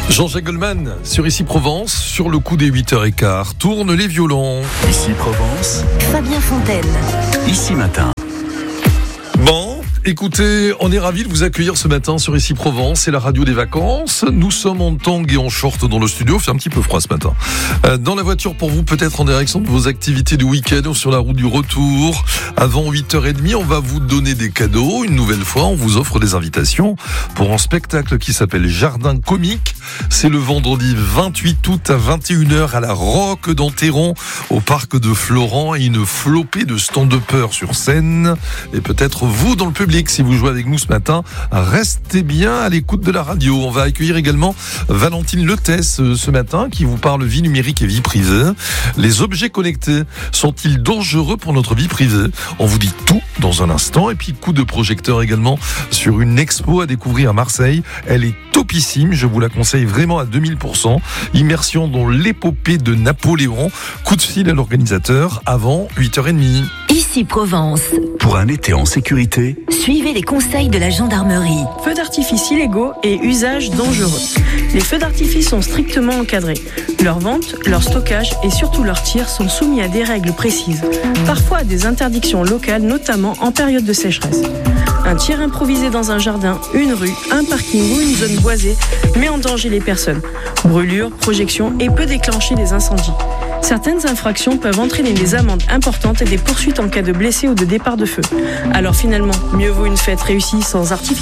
Jean-Jacques Goldman sur Ici Provence, sur le coup des 8h15, tourne les violons. Ici Provence, Fabien Fontaine. Ici Matin. Bon, écoutez, on est ravis de vous accueillir ce matin sur Ici Provence, c'est la radio des vacances. Nous sommes en tang et en short dans le studio, il fait un petit peu froid ce matin. Dans la voiture pour vous, peut-être en direction de vos activités du week-end ou sur la route du retour. Avant 8h30, on va vous donner des cadeaux. Une nouvelle fois, on vous offre des invitations pour un spectacle qui s'appelle Jardin Comique. C'est le vendredi 28 août à 21h à la Roque d'Enterron, au parc de Florent, et une flopée de stand-uppers sur scène. Et peut-être vous dans le public, si vous jouez avec nous ce matin, restez bien à l'écoute de la radio. On va accueillir également Valentine Letès ce matin, qui vous parle vie numérique et vie privée. Les objets connectés sont-ils dangereux pour notre vie privée ? On vous dit tout dans un instant. Et puis coup de projecteur également sur une expo à découvrir à Marseille. Elle est topissime, je vous la conseille vraiment à 2000%. Immersion dans l'épopée de Napoléon. Coup de fil à l'organisateur avant 8h30. Ici Provence. Pour un été en sécurité, Suivez les conseils de la gendarmerie. Feux d'artifice illégaux et usages dangereux. Les feux d'artifice sont strictement encadrés. Leur vente, leur stockage et surtout leur tir sont soumis à des règles précises. Parfois à des interdictions locales, notamment en période de sécheresse. Un tir improvisé dans un jardin, une rue, un parking ou une zone boisée met en danger les personnes. Brûlures, projections et peut déclencher des incendies. Certaines infractions peuvent entraîner des amendes importantes et des poursuites en cas de blessés ou de départ de feu. Alors finalement, mieux vaut une fête réussie sans artifice ?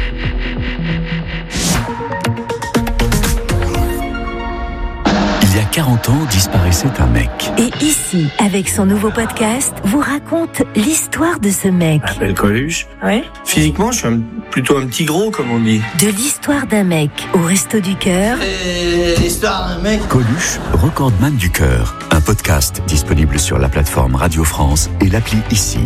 il y a 40 ans disparaissait un mec. Et ici, avec son nouveau podcast, vous raconte l'histoire de ce mec. Je m'appelle Coluche. Ouais. Physiquement, je suis plutôt un petit gros, comme on dit. De l'histoire d'un mec au Resto du Cœur. Et l'histoire d'un mec. Coluche, recordman du cœur. Un podcast disponible sur la plateforme Radio France et l'appli Ici.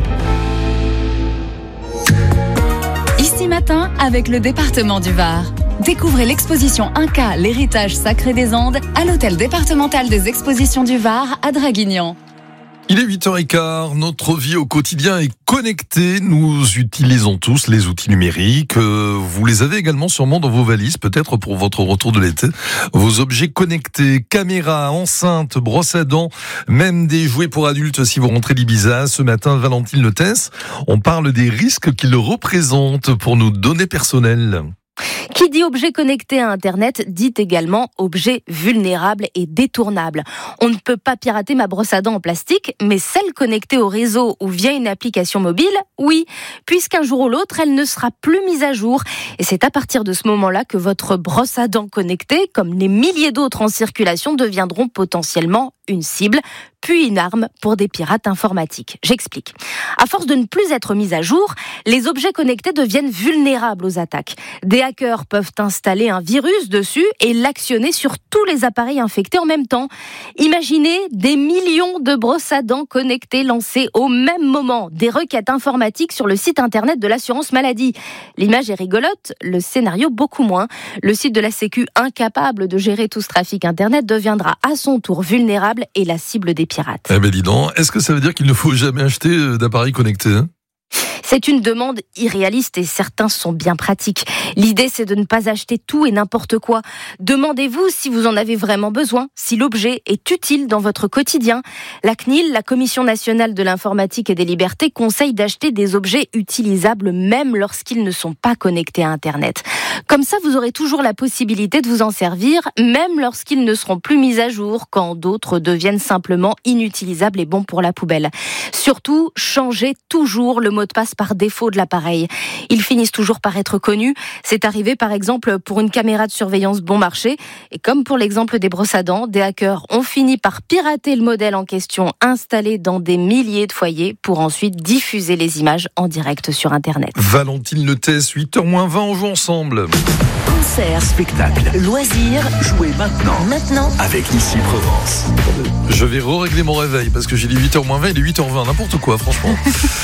Ici Matin avec le département du Var. Découvrez l'exposition Inca, l'héritage sacré des Andes à l'hôtel départemental des expositions du Var à Draguignan. Il est 8h15, notre vie au quotidien est connectée, nous utilisons tous les outils numériques, vous les avez également sûrement dans vos valises, peut-être pour votre retour de l'été, vos objets connectés, caméras, enceintes, brosses à dents, même des jouets pour adultes si vous rentrez d'Ibiza. Ce matin, Valentine Letès, on parle des risques qu'ils représentent pour nos données personnelles. Qui dit objet connecté à Internet dit également objet vulnérable et détournable. On ne peut pas pirater ma brosse à dents en plastique, mais celle connectée au réseau ou via une application mobile, oui, puisqu'un jour ou l'autre, elle ne sera plus mise à jour. Et c'est à partir de ce moment-là que votre brosse à dents connectée, comme les milliers d'autres en circulation, deviendront potentiellement une cible, puis une arme pour des pirates informatiques. J'explique. À force de ne plus être mis à jour, les objets connectés deviennent vulnérables aux attaques. Des hackers peuvent installer un virus dessus et l'actionner sur tous les appareils infectés en même temps. Imaginez des millions de brosses à dents connectées lancées au même moment, des requêtes informatiques sur le site internet de l'assurance maladie. L'image est rigolote, le scénario beaucoup moins. Le site de la Sécu, incapable de gérer tout ce trafic internet, deviendra à son tour vulnérable et la cible des pirates. Eh ben dis donc, est-ce que ça veut dire qu'il ne faut jamais acheter d'appareils connectés ? C'est une demande irréaliste et certains sont bien pratiques. L'idée, c'est de ne pas acheter tout et n'importe quoi. Demandez-vous si vous en avez vraiment besoin, si l'objet est utile dans votre quotidien. La CNIL, la Commission nationale de l'informatique et des libertés, conseille d'acheter des objets utilisables même lorsqu'ils ne sont pas connectés à Internet. Comme ça, vous aurez toujours la possibilité de vous en servir, même lorsqu'ils ne seront plus mis à jour, quand d'autres deviennent simplement inutilisables et bons pour la poubelle. Surtout, changez toujours le mot de passe par défaut de l'appareil. Ils finissent toujours par être connus. C'est arrivé par exemple pour une caméra de surveillance bon marché. Et comme pour l'exemple des brosses à dents, des hackers ont fini par pirater le modèle en question installé dans des milliers de foyers pour ensuite diffuser les images en direct sur Internet. Valentine Letès, 8h-20, on joue ensemble. Concerts, Spectacle, loisirs, jouez maintenant. maintenant. Avec Ici Provence. Je vais régler mon réveil parce que j'ai dit 8h-20, il est 8h20, n'importe quoi franchement.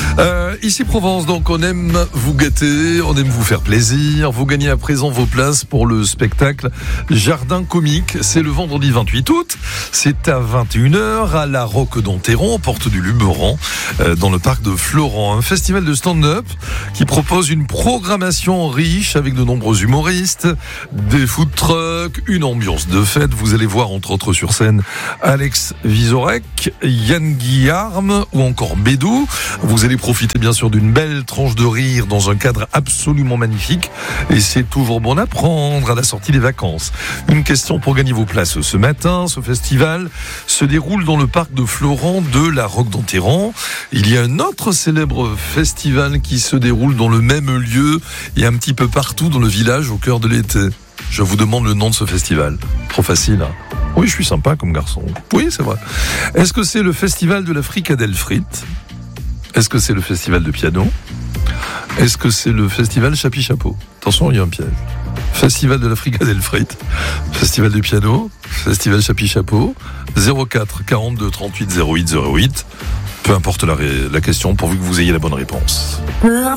Ici Provence, donc on aime vous gâter, on aime vous faire plaisir. Vous gagnez à présent vos places pour le spectacle Jardin Comique. C'est le vendredi 28 août. C'est à 21h à la Roque d'Enterron, porte du Luberon, dans le parc de Florent. Un festival de stand-up qui propose une programmation riche avec de nombreux humoristes, des food trucks, une ambiance de fête. Vous allez voir entre autres sur scène Alex Vizorek, Yann Guillarme ou encore Bédou. Vous allez profiter bien sûr d'une belle tranche de rire dans un cadre absolument magnifique. Et c'est toujours bon à prendre à la sortie des vacances. Une question pour gagner vos places ce matin. Ce festival se déroule dans le parc de Florent de la Roque d'Enterrand. Il y a un autre célèbre festival qui se déroule dans le même lieu et un petit peu partout dans le village au cœur de l'été. Je vous demande le nom de ce festival. Trop facile, hein? Oui, je suis sympa comme garçon. Oui, c'est vrai. Est-ce que c'est le festival de la fricadelle frite? Est-ce que c'est le festival de piano? Est-ce que c'est le festival Chapi Chapeau? Attention, il y a un piège. Festival de la fricadelle frite, festival du piano, festival Chapi Chapeau, 04 42 38 08 08. Peu importe la question, pourvu que vous ayez la bonne réponse.